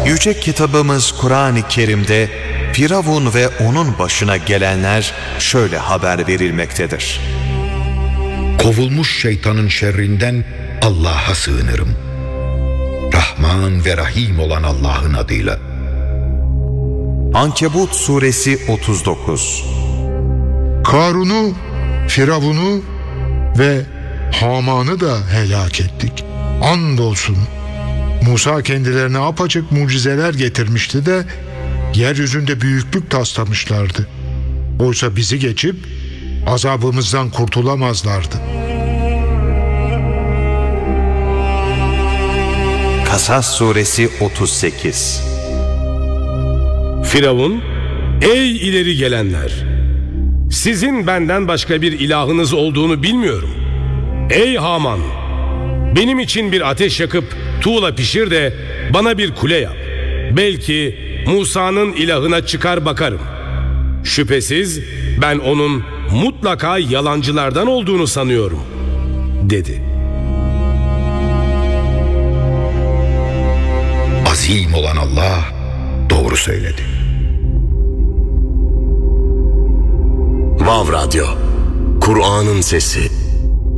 Yüce kitabımız Kur'an-ı Kerim'de Firavun ve onun başına gelenler şöyle haber verilmektedir. Kovulmuş şeytanın şerrinden Allah'a sığınırım. Rahman ve Rahim olan Allah'ın adıyla. Ankebut suresi 39. Karun'u, Firavun'u ve Haman'ı da helak ettik. Andolsun Musa kendilerine apaçık mucizeler getirmişti de yeryüzünde büyüklük taslamışlardı. Oysa bizi geçip azabımızdan kurtulamazlardı. Kasas suresi 38. Firavun, ey ileri gelenler! Sizin benden başka bir ilahınız olduğunu bilmiyorum. Ey Haman! Benim için bir ateş yakıp tuğla pişir de bana bir kule yap. Belki Musa'nın ilahına çıkar bakarım. Şüphesiz ben onun mutlaka yalancılardan olduğunu sanıyorum, dedi. Azim olan Allah doğru söyledi. Vav Radyo, Kur'an'ın sesi.